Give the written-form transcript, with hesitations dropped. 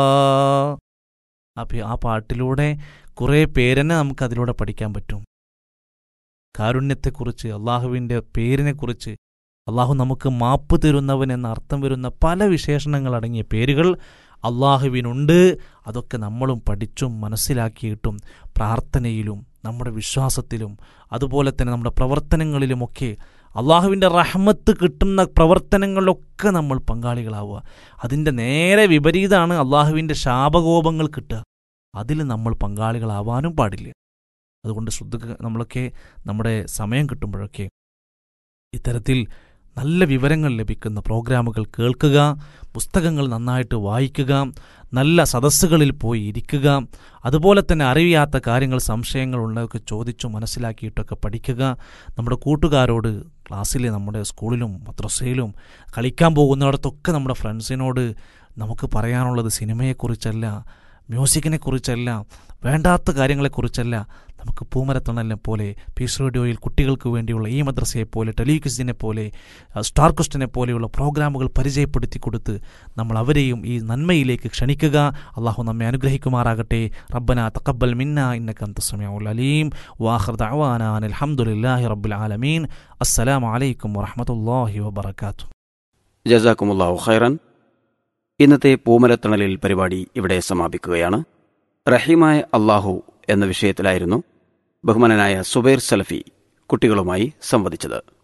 അപ്പോൾ ആ പാട്ടിലൂടെ കുറേ പേരെന്നെ നമുക്കതിലൂടെ പഠിക്കാൻ പറ്റും. കാരുണ്യത്തെക്കുറിച്ച്, അള്ളാഹുവിൻ്റെ പേരിനെക്കുറിച്ച്, അള്ളാഹു നമുക്ക് മാപ്പ് തരുന്നവൻ എന്ന അർത്ഥം വരുന്ന പല വിശേഷണങ്ങൾ അടങ്ങിയ പേരുകൾ അള്ളാഹുവിനുണ്ട്. അതൊക്കെ നമ്മളും പഠിച്ചും മനസ്സിലാക്കിയിട്ടും പ്രാർത്ഥനയിലും നമ്മുടെ വിശ്വാസത്തിലും അതുപോലെ തന്നെ നമ്മുടെ പ്രവർത്തനങ്ങളിലുമൊക്കെ അള്ളാഹുവിൻ്റെ റഹ്മത്ത് കിട്ടുന്ന പ്രവർത്തനങ്ങളിലൊക്കെ നമ്മൾ പങ്കാളികളാവുക. അതിൻ്റെ നേരെ വിപരീതമാണ് അള്ളാഹുവിൻ്റെ ശാപകോപങ്ങൾ കിട്ടുക. അതിൽ നമ്മൾ പങ്കാളികളാവാനും പാടില്ല. അതുകൊണ്ട് നമ്മളൊക്കെ നമ്മുടെ സമയം കിട്ടുമ്പോഴൊക്കെ ഇത്തരത്തിൽ നല്ല വിവരങ്ങൾ ലഭിക്കുന്ന പ്രോഗ്രാമുകൾ കേൾക്കുക, പുസ്തകങ്ങൾ നന്നായിട്ട് വായിക്കുക, നല്ല സദസ്സുകളിൽ പോയി ഇരിക്കുക, അതുപോലെ തന്നെ അറിയാത്ത കാര്യങ്ങൾ, സംശയങ്ങൾ ഉള്ളതൊക്കെ ചോദിച്ചു മനസ്സിലാക്കിയിട്ടൊക്കെ പഠിക്കുക. നമ്മുടെ കൂട്ടുകാരോട് ക്ലാസ്സിൽ, നമ്മുടെ സ്കൂളിലും മദ്രസയിലും കളിക്കാൻ പോകുന്നിടത്തൊക്കെ നമ്മുടെ ഫ്രണ്ട്സിനോട് നമുക്ക് പറയാനുള്ളത് സിനിമയെക്കുറിച്ചല്ല, മ്യൂസിക്കിനെക്കുറിച്ചല്ല, വേണ്ടാത്ത കാര്യങ്ങളെക്കുറിച്ചല്ല. നമുക്ക് പൂമരത്തണലിനെ പോലെ, പീസ് റേഡിയോയിൽ കുട്ടികൾക്ക് വേണ്ടിയുള്ള ഈ മദ്രസയെപ്പോലെ, ടെലിവിഷനെ പോലെ, സ്റ്റാർ ക്വസ്റ്റിനെ പോലെയുള്ള പ്രോഗ്രാമുകൾ പരിചയപ്പെടുത്തി കൊടുത്ത് നമ്മൾ അവരെയും ഈ നന്മയിലേക്ക് ക്ഷണിക്കുക. അള്ളാഹു നമ്മെ അനുഗ്രഹിക്കുമാറാകട്ടെ. റബ്ബനാ തഖബ്ബൽ മിന്നാ ഇന്നക അൻത സമീഉൽ അലീം വആഖിറു ദഅവാനാ അനിൽ ഹംദുലില്ലാഹി റബ്ബിൽ ആലമീൻ. അസ്സലാമു അലൈക്കും വറഹ്മത്തുള്ളാഹി വബറകാതുഹു. ജസാക്കുമുല്ലാഹു ഖൈറൻ. ഇന്നത്തെ പൂമരത്തണലിൽ പരിപാടി ഇവിടെ സമാപിക്കുകയാണ്. റഹീമായ അള്ളാഹു എന്ന വിഷയത്തിലായിരുന്നു ബഹുമാനനായ സുബൈർ സലഫി കുട്ടികളുമായി സംവദിച്ചത്.